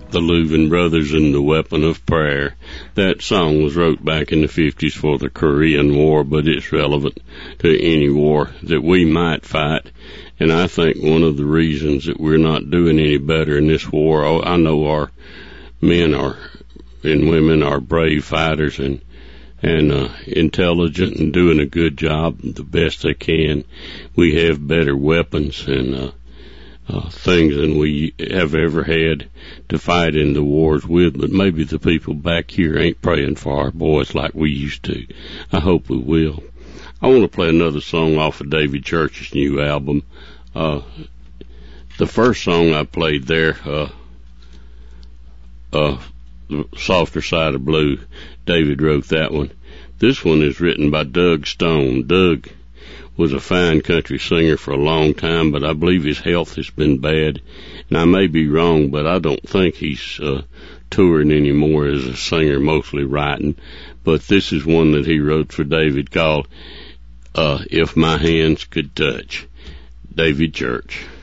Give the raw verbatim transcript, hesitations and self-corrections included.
the Louvin Brothers and the Weapon of Prayer. That song was wrote back in the fifties for the Korean War, but it's relevant to any war that we might fight. And I think one of the reasons that we're not doing any better in this war, oh, I know our men are and women are brave fighters and and uh, intelligent and doing a good job, the best they can. We have better weapons and uh, uh, things than we have ever had to fight in the wars with, but maybe the people back here ain't praying for our boys like we used to. I hope we will. I want to play another song off of David Church's new album. Uh, the first song I played there, uh, uh, The Softer Side of Blue, David wrote that one. This one is written by Doug Stone. Doug was a fine country singer for a long time, but I believe his health has been bad. And I may be wrong, but I don't think he's uh, touring anymore as a singer, mostly writing. But this is one that he wrote for David called uh, If My Hands Could Touch. David Church.